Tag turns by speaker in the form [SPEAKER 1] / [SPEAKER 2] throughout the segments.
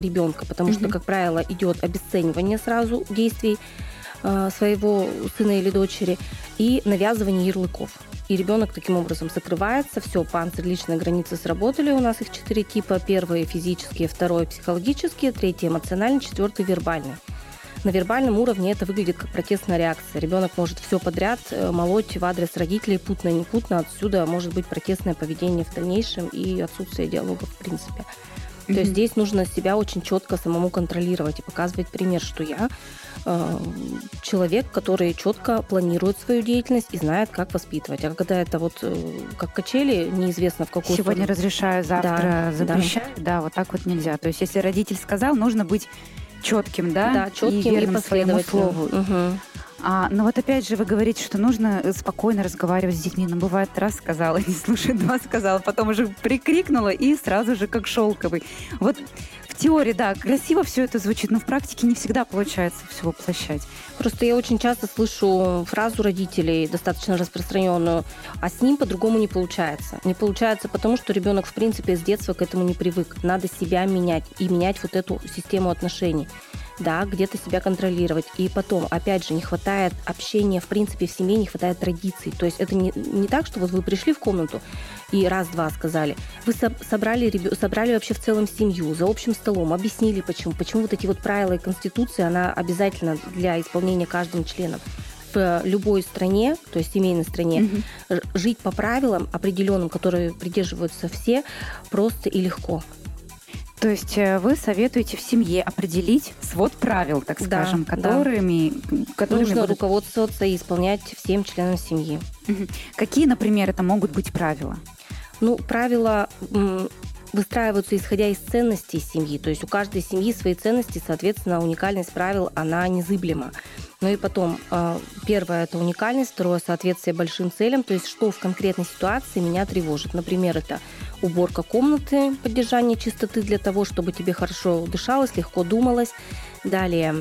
[SPEAKER 1] ребенка, потому что, как правило, идет обесценивание сразу действий своего сына или дочери и навязывание ярлыков. И ребенок таким образом закрывается. Все, панцирь, личные границы сработали. У нас их 4 типа. Первый физические, второй психологические, третий эмоциональный, четвертый вербальный. На вербальном уровне это выглядит как протестная реакция. Ребенок может все подряд молоть в адрес родителей, путно, не путно. Отсюда может быть протестное поведение в дальнейшем и отсутствие диалога в принципе. То есть здесь нужно себя очень четко самому контролировать и показывать пример, что я человек, который четко планирует свою деятельность и знает, как воспитывать. А когда это вот как качели, неизвестно в какую
[SPEAKER 2] Сегодня разрешаю, завтра запрещаю. Да, вот так вот нельзя. То есть если родитель сказал, нужно быть четким, да?
[SPEAKER 1] Да, четким
[SPEAKER 2] и верным
[SPEAKER 1] и
[SPEAKER 2] своему
[SPEAKER 1] последовательным.
[SPEAKER 2] слову. Но вот опять же вы говорите, что нужно спокойно разговаривать с детьми. Но бывает, раз сказала, не слушает, два сказала, потом уже прикрикнула и сразу же как шелковый. Вот в теории, да, красиво все это звучит, но в практике не всегда получается все воплощать.
[SPEAKER 1] Просто я очень часто слышу фразу родителей, достаточно распространенную, а с ним по-другому не получается. Не получается потому, что ребенок, в принципе, с детства к этому не привык. Надо себя менять и менять вот эту систему отношений. Да, где-то себя контролировать. И потом, опять же, не хватает общения, в принципе, в семье не хватает традиций. То есть это не так, что вот вы пришли в комнату и раз-два сказали. Вы собрали вообще в целом семью за общим столом, объяснили, почему вот эти вот правила и конституция, она обязательно для исполнения каждым членом. В любой стране, то есть семейной стране, жить по правилам определенным, которые придерживаются все, просто и легко.
[SPEAKER 2] То есть вы советуете в семье определить свод правил, так скажем, которыми
[SPEAKER 1] нужно руководствоваться и исполнять всем членам семьи.
[SPEAKER 2] Какие, например, это могут быть правила?
[SPEAKER 1] Правила выстраиваются исходя из ценностей семьи. То есть у каждой семьи свои ценности, соответственно, уникальность правил, она незыблема. Ну и потом, первое – это уникальность, второе – соответствие большим целям, то есть что в конкретной ситуации меня тревожит. Например, это уборка комнаты, поддержание чистоты для того, чтобы тебе хорошо дышалось, легко думалось. Далее,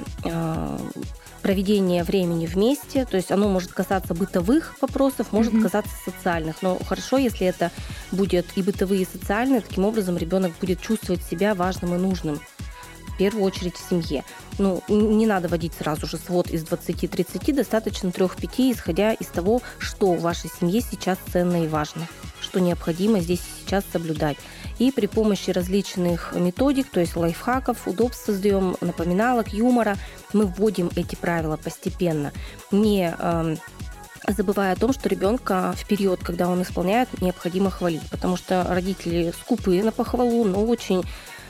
[SPEAKER 1] проведение времени вместе, то есть оно может касаться бытовых вопросов, может касаться социальных. Но хорошо, если это будет и бытовые, и социальные, таким образом ребенок будет чувствовать себя важным и нужным. В первую очередь в семье. Не надо вводить сразу же свод из 20-30, достаточно 3-5, исходя из того, что в вашей семье сейчас ценно и важно, что необходимо здесь и сейчас соблюдать. И при помощи различных методик, то есть лайфхаков, удобств создаем, напоминалок, юмора, мы вводим эти правила постепенно, не забывая о том, что ребенка в период, когда он исполняет, необходимо хвалить, потому что родители скупые на похвалу, но очень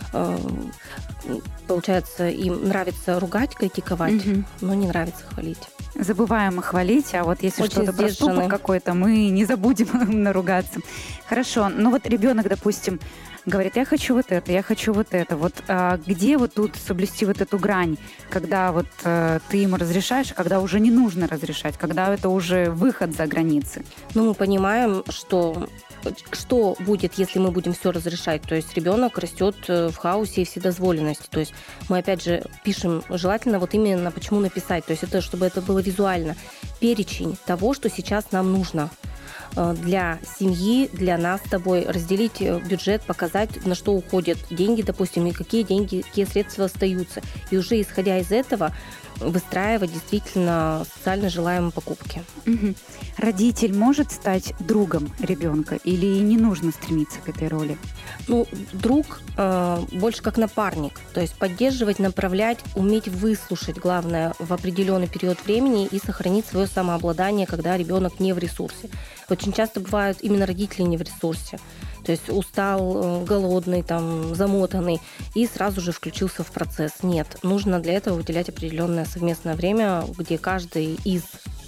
[SPEAKER 1] получается, им нравится ругать, критиковать, но не нравится хвалить.
[SPEAKER 2] Забываем хвалить, а вот если
[SPEAKER 1] очень
[SPEAKER 2] что-то
[SPEAKER 1] сдержаны.
[SPEAKER 2] проступок какой-то, мы не забудем наругаться. Хорошо, вот ребенок, допустим, говорит, я хочу вот это, я хочу вот это. Где вот тут соблюсти вот эту грань, когда вот ты ему разрешаешь, а когда уже не нужно разрешать, когда это уже выход за границы?
[SPEAKER 1] Мы понимаем, что будет, если мы будем все разрешать. То есть ребенок растет в хаосе и вседозволенности. То есть мы, опять же, пишем желательно вот именно почему написать. То есть это, чтобы это было визуально. Перечень того, что сейчас нам нужно для семьи, для нас с тобой, разделить бюджет, показать, на что уходят деньги, допустим, и какие средства остаются. И уже исходя из этого выстраивать действительно социально желаемые покупки.
[SPEAKER 2] Родитель может стать другом ребенка или не нужно стремиться к этой роли?
[SPEAKER 1] Друг больше как напарник, то есть поддерживать, направлять, уметь выслушать, главное, в определенный период времени и сохранить свое самообладание, когда ребенок не в ресурсе. Очень часто бывают именно родители не в ресурсе. То есть устал, голодный, замотанный, и сразу же включился в процесс. Нет, нужно для этого выделять определенное совместное время, где каждый из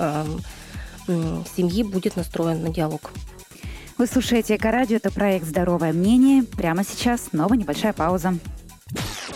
[SPEAKER 1] семьи будет настроен на диалог.
[SPEAKER 2] Вы слушаете Эко-радио, это проект «Здоровое мнение». Прямо сейчас снова небольшая пауза.